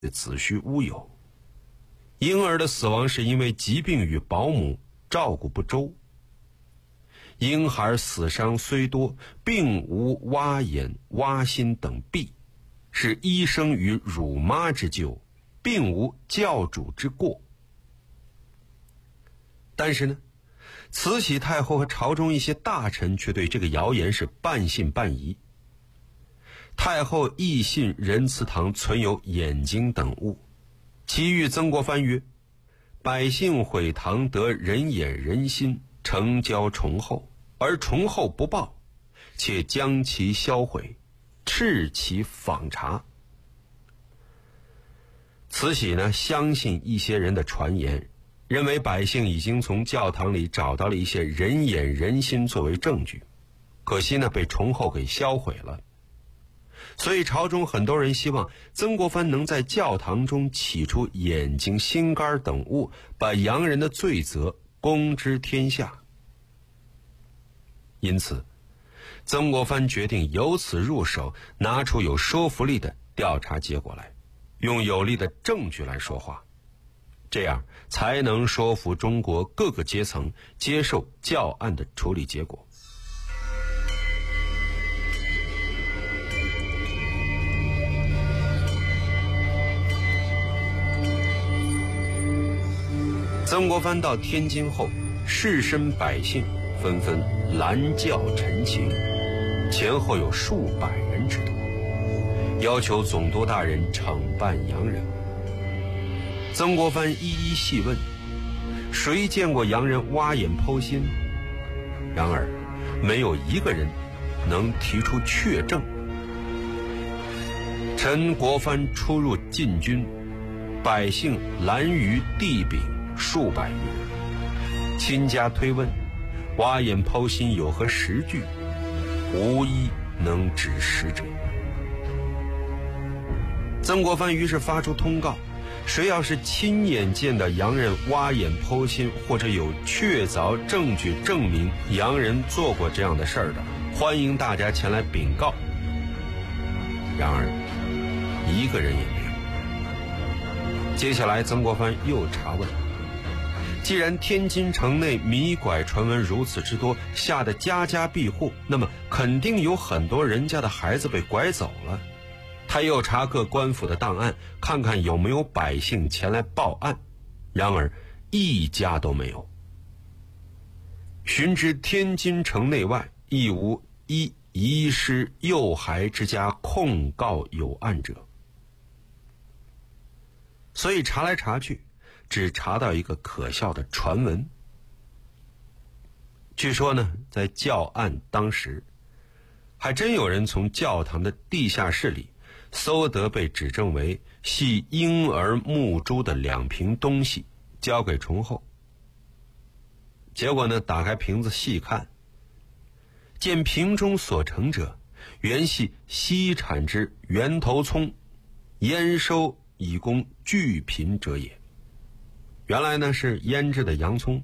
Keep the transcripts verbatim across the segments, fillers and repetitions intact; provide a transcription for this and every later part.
子虚乌有。婴儿的死亡是因为疾病与保姆照顾不周。婴孩死伤虽多，并无挖眼、挖心等弊，是医生与乳妈之咎，并无教主之过。但是呢，慈禧太后和朝中一些大臣却对这个谣言是半信半疑。太后亦信仁慈堂存有眼睛等物，其谕曾国藩曰：百姓毁堂得人眼人心，成交崇厚，而崇厚不报，且将其销毁，斥其访查。慈禧呢，相信一些人的传言，认为百姓已经从教堂里找到了一些人眼人心作为证据，可惜呢被崇厚给销毁了。所以朝中很多人希望曾国藩能在教堂中起出眼睛、心肝等物，把洋人的罪责公之天下。因此曾国藩决定由此入手，拿出有说服力的调查结果来，用有力的证据来说话，这样才能说服中国各个阶层接受教案的处理结果。曾国藩到天津后，士绅百姓纷纷拦轿陈情，前后有数百人之多，要求总督大人惩办洋人。曾国藩一一细问，谁见过洋人挖眼剖心？然而没有一个人能提出确证。陈国藩出入禁军，百姓拦于地柄数百余人，亲家推问，挖眼剖心有何实据？无一能指实者。曾国藩于是发出通告，谁要是亲眼见到洋人挖眼剖心，或者有确凿证据证明洋人做过这样的事儿的，欢迎大家前来禀告。然而一个人也没有。接下来曾国藩又查问，既然天津城内迷拐传闻如此之多，吓得家家闭户，那么肯定有很多人家的孩子被拐走了。他又查各官府的档案，看看有没有百姓前来报案，然而一家都没有。寻知天津城内外亦无一遗失幼孩之家控告有案者。所以查来查去，只查到一个可笑的传闻。据说呢，在教案当时，还真有人从教堂的地下室里搜得被指证为系婴儿木珠的两瓶东西，交给崇厚。结果呢，打开瓶子细看，见瓶中所盛者，原系西产之圆头葱，腌收以供聚贫者也。原来呢是腌制的洋葱。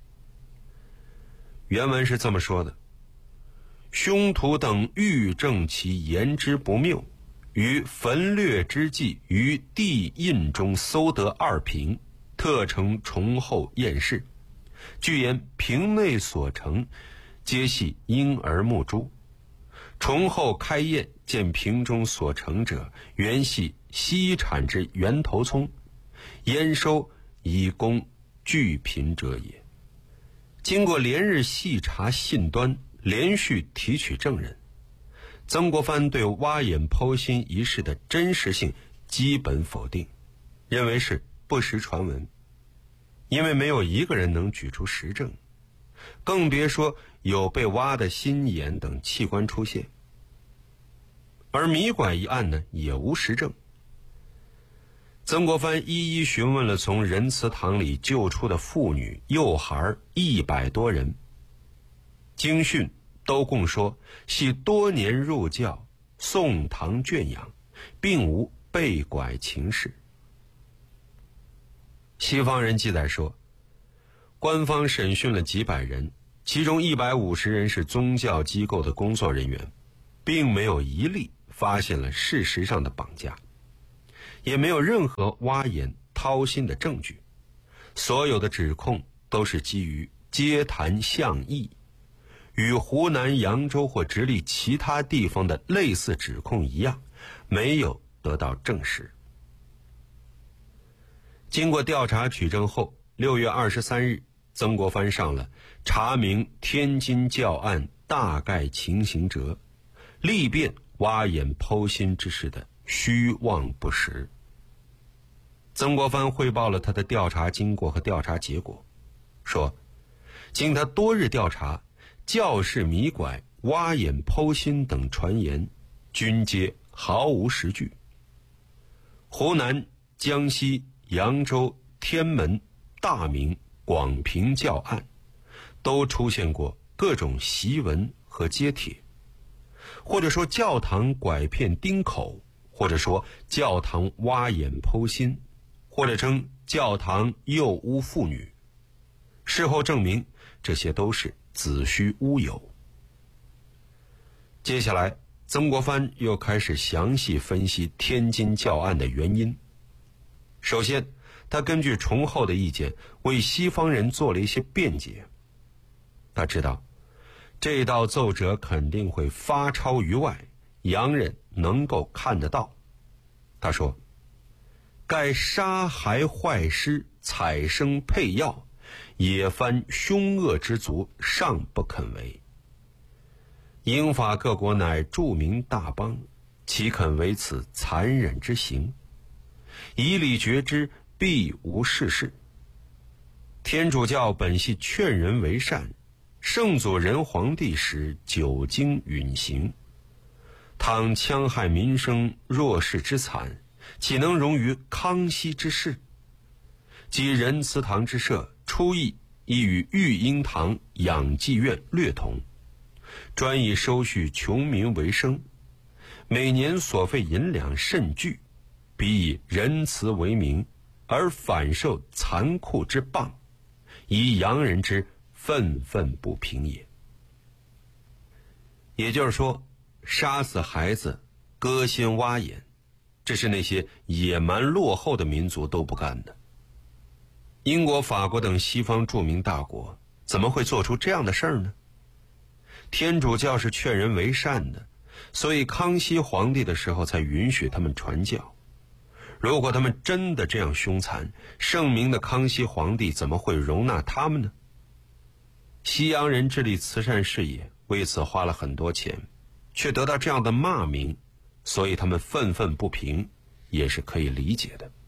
原文是这么说的：凶徒等欲证其言之不谬，于焚掠之际于地印中搜得二瓶，特呈崇厚验视。据言瓶内所盛皆系婴儿木珠。崇厚开验，见瓶中所盛者原系西产之圆头葱，腌收以供聚贫者也。经过连日细查信端，连续提取证人，曾国藩对挖眼剖心一事的真实性基本否定，认为是不实传闻，因为没有一个人能举出实证，更别说有被挖的心眼等器官出现。而迷拐一案呢，也无实证。曾国藩一一询问了从仁慈堂里救出的妇女幼孩一百多人，经讯都供说系多年入教，宋唐圈养，并无被拐情事。西方人记载说，官方审讯了几百人，其中一百五十人是宗教机构的工作人员，并没有一例发现了事实上的绑架。 也没有任何挖眼掏心的证据，所有的指控都是基于街谈巷议，与湖南扬州或直隶其他地方的类似指控一样，没有得到证实。经过调查取证后，六月二十三日，曾国藩上了查明天津教案大概情形者，力辩挖眼剖心之事的虚妄不实。曾国藩汇报了他的调查经过和调查结果，说经他多日调查，教士迷拐、挖眼剖心等传言均皆毫无实据。湖南、江西、扬州、天门、大明、广平教案都出现过各种檄文和揭帖，或者说教堂拐骗丁口，或者说教堂挖眼剖心，或者称教堂诱污妇女。事后证明，这些都是子虚乌有。接下来，曾国藩又开始详细分析天津教案的原因。首先，他根据崇厚的意见，为西方人做了一些辩解。他知道，这道奏折肯定会发钞于外，洋人能够看得到。他说，盖杀害坏师，采生配药，野番凶恶之族，尚不肯为。英法各国乃著名大邦，岂肯为此残忍之行？以理决之，必无是事。天主教本系劝人为善，圣祖仁皇帝时久经允行。倘戕害民生，弱势之惨，岂能容于康熙之事？即仁慈堂之设，初意亦与育婴堂养济院略同，专以收恤穷民为生，每年所费银两甚巨，彼以仁慈为名，而反受残酷之谤，以洋人之愤愤不平也。也就是说，杀死孩子、割心挖眼，这是那些野蛮落后的民族都不干的。英国、法国等西方著名大国怎么会做出这样的事儿呢？天主教是劝人为善的，所以康熙皇帝的时候才允许他们传教。如果他们真的这样凶残，圣明的康熙皇帝怎么会容纳他们呢？西洋人致力慈善事业，为此花了很多钱，却得到这样的骂名，所以他们愤愤不平，也是可以理解的。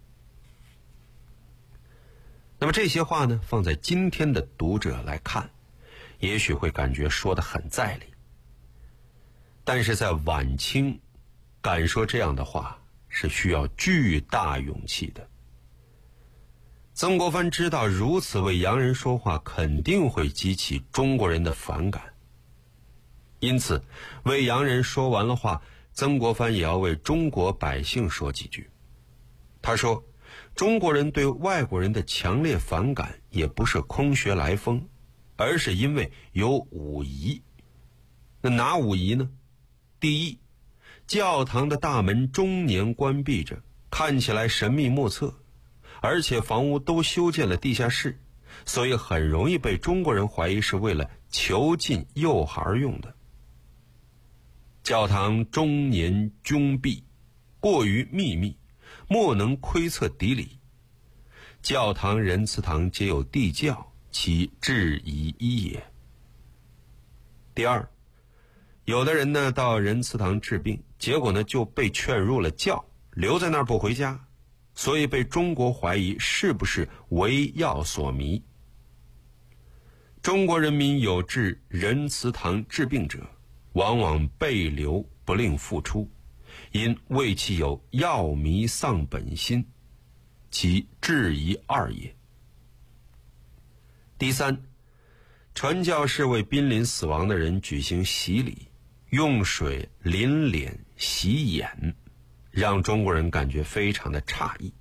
那么这些话呢，放在今天的读者来看，也许会感觉说得很在理。但是在晚清，敢说这样的话是需要巨大勇气的。曾国藩知道如此为洋人说话肯定会激起中国人的反感，因此为洋人说完了话，曾国藩也要为中国百姓说几句。他说，中国人对外国人的强烈反感也不是空穴来风，而是因为有五疑。那哪五疑呢？第一，教堂的大门终年关闭着，看起来神秘莫测，而且房屋都修建了地下室，所以很容易被中国人怀疑是为了囚禁幼孩用的。教堂终年窘闭，过于秘密，莫能窥测底里。教堂、仁慈堂皆有地窖，其质疑一也。第二，有的人呢到仁慈堂治病，结果呢就被劝入了教，留在那儿不回家，所以被中国怀疑是不是为药所迷。中国人民有至仁慈堂治病者，往往被留不令复出，因为其有药迷丧本心，其质疑二也。第三，传教士为濒临死亡的人举行洗礼，用水淋脸洗眼，让中国人感觉非常的诧异。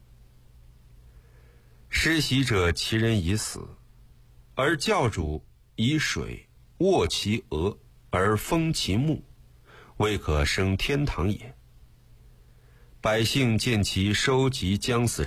施洗者其人已死，而教主以水握其额而封其目，未可升天堂也。 百姓见其收集将死